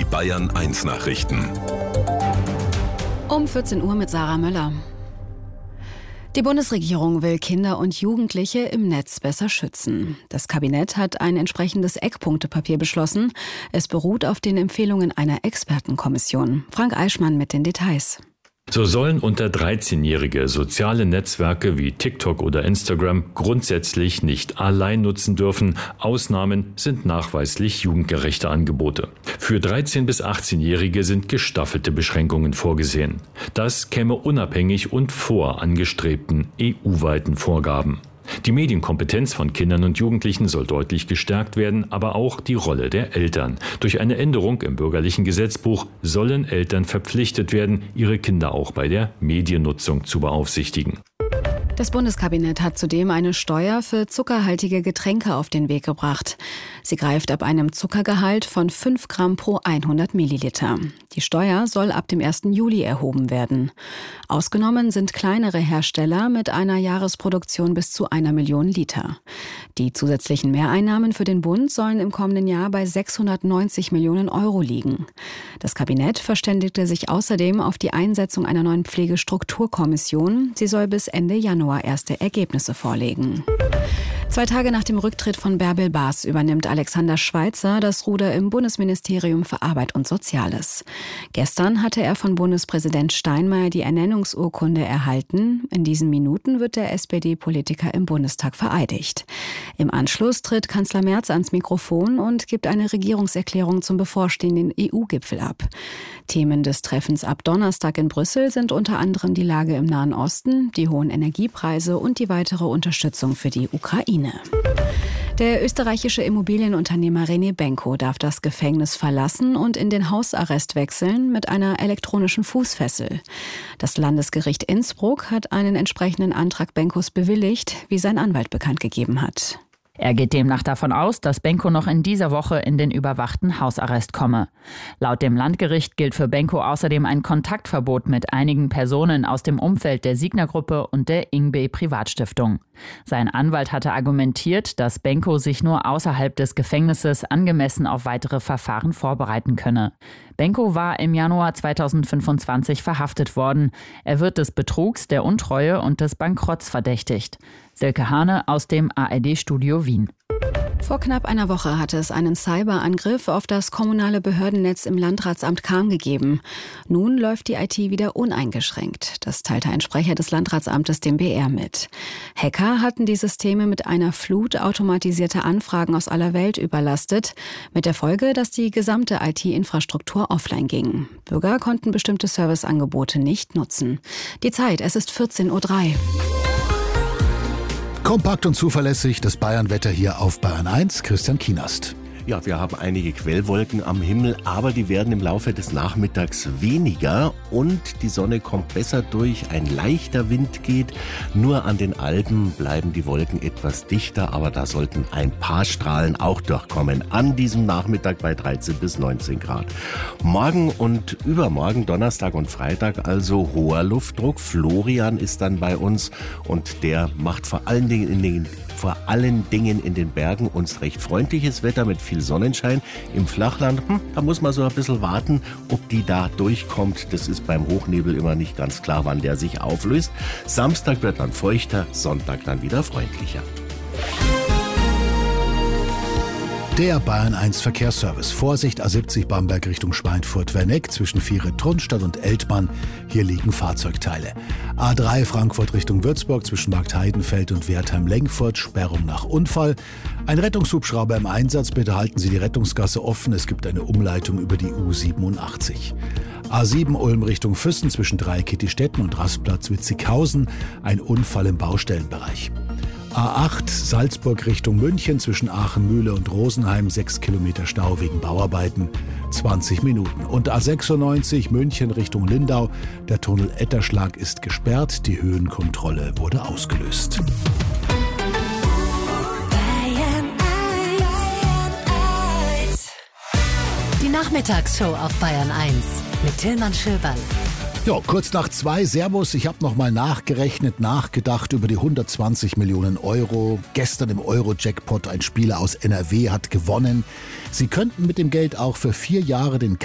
Bayern 1 Nachrichten. Um 14 Uhr mit Sarah Möller. Die Bundesregierung will Kinder und Jugendliche im Netz besser schützen. Das Kabinett hat ein entsprechendes Eckpunktepapier beschlossen. Es beruht auf den Empfehlungen einer Expertenkommission. Frank Eichmann mit den Details. So sollen unter 13-Jährige soziale Netzwerke wie TikTok oder Instagram grundsätzlich nicht allein nutzen dürfen. Ausnahmen sind nachweislich jugendgerechte Angebote. Für 13- bis 18-Jährige sind gestaffelte Beschränkungen vorgesehen. Das käme unabhängig und vor angestrebten EU-weiten Vorgaben. Die Medienkompetenz von Kindern und Jugendlichen soll deutlich gestärkt werden, aber auch die Rolle der Eltern. Durch eine Änderung im bürgerlichen Gesetzbuch sollen Eltern verpflichtet werden, ihre Kinder auch bei der Mediennutzung zu beaufsichtigen. Das Bundeskabinett hat zudem eine Steuer für zuckerhaltige Getränke auf den Weg gebracht. Sie greift ab einem Zuckergehalt von 5 Gramm pro 100 Milliliter. Die Steuer soll ab dem 1. Juli erhoben werden. Ausgenommen sind kleinere Hersteller mit einer Jahresproduktion bis zu 1 Million Liter. Die zusätzlichen Mehreinnahmen für den Bund sollen im kommenden Jahr bei 690 Millionen Euro liegen. Das Kabinett verständigte sich außerdem auf die Einsetzung einer neuen Pflegestrukturkommission. Sie soll bis Ende Januar erste Ergebnisse vorlegen. 2 Tage nach dem Rücktritt von Bärbel Baas übernimmt Alexander Schweitzer das Ruder im Bundesministerium für Arbeit und Soziales. Gestern hatte er von Bundespräsident Steinmeier die Ernennungsurkunde erhalten. In diesen Minuten wird der SPD-Politiker im Bundestag vereidigt. Im Anschluss tritt Kanzler Merz ans Mikrofon und gibt eine Regierungserklärung zum bevorstehenden EU-Gipfel ab. Themen des Treffens ab Donnerstag in Brüssel sind unter anderem die Lage im Nahen Osten, die hohen Energiepreise und die weitere Unterstützung für die Ukraine. Der österreichische Immobilienunternehmer René Benko darf das Gefängnis verlassen und in den Hausarrest wechseln mit einer elektronischen Fußfessel. Das Landesgericht Innsbruck hat einen entsprechenden Antrag Benkos bewilligt, wie sein Anwalt bekannt gegeben hat. Er geht demnach davon aus, dass Benko noch in dieser Woche in den überwachten Hausarrest komme. Laut dem Landgericht gilt für Benko außerdem ein Kontaktverbot mit einigen Personen aus dem Umfeld der Signa-Gruppe und der Ingbe Privatstiftung. Sein Anwalt hatte argumentiert, dass Benko sich nur außerhalb des Gefängnisses angemessen auf weitere Verfahren vorbereiten könne. Benko war im Januar 2025 verhaftet worden. Er wird des Betrugs, der Untreue und des Bankrotts verdächtigt. Silke Hane aus dem ARD-Studio Wien. Vor knapp einer Woche hatte es einen Cyberangriff auf das kommunale Behördennetz im Landratsamt Cham gegeben. Nun läuft die IT wieder uneingeschränkt. Das teilte ein Sprecher des Landratsamtes dem BR mit. Hacker hatten die Systeme mit einer Flut automatisierter Anfragen aus aller Welt überlastet, mit der Folge, dass die gesamte IT-Infrastruktur offline ging. Bürger konnten bestimmte Serviceangebote nicht nutzen. Die Zeit, es ist 14:03 Uhr. Kompakt und zuverlässig das Bayern-Wetter hier auf Bayern 1. Christian Kienast. Ja, wir haben einige Quellwolken am Himmel, aber die werden im Laufe des Nachmittags weniger und die Sonne kommt besser durch. Ein leichter Wind geht. Nur an den Alpen bleiben die Wolken etwas dichter, aber da sollten ein paar Strahlen auch durchkommen. An diesem Nachmittag bei 13 bis 19 Grad. Morgen und übermorgen, Donnerstag und Freitag, also hoher Luftdruck. Florian ist dann bei uns und der macht vor allen Dingen in den Bergen uns recht freundliches Wetter mit viel Sonnenschein. Im Flachland, da muss man so ein bisschen warten, ob die da durchkommt. Das ist beim Hochnebel immer nicht ganz klar, wann der sich auflöst. Samstag wird dann feuchter, Sonntag dann wieder freundlicher. Der Bayern 1 Verkehrsservice. Vorsicht, A70 Bamberg Richtung Schweinfurt-Werneck zwischen Viere-Trunstadt und Eltmann. Hier liegen Fahrzeugteile. A3 Frankfurt Richtung Würzburg zwischen Marktheidenfeld und Wertheim-Lengfurt. Sperrung nach Unfall. Ein Rettungshubschrauber im Einsatz. Bitte halten Sie die Rettungsgasse offen. Es gibt eine Umleitung über die U87. A7 Ulm Richtung Füssen zwischen Dreieckittistetten und Rastplatz Witzighausen. Ein Unfall im Baustellenbereich. A8 Salzburg Richtung München zwischen Aachen-Mühle und Rosenheim 6 Kilometer Stau wegen Bauarbeiten, 20 Minuten. Und A96 München Richtung Lindau, der Tunnel Etterschlag ist gesperrt, die Höhenkontrolle wurde ausgelöst. Die Nachmittagsshow auf Bayern 1 mit Tillmann Schöberl. Ja, kurz nach 2, Servus, ich habe nochmal nachgedacht über die 120 Millionen Euro. Gestern im Euro-Jackpot ein Spieler aus NRW hat gewonnen. Sie könnten mit dem Geld auch für 4 Jahre den